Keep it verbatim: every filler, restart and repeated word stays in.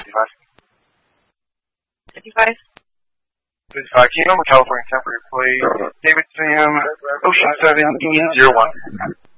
fifty-five. fifty-five? fifty-five, Kilo, California temporary employee, David Sam, Ocean seven, zero one.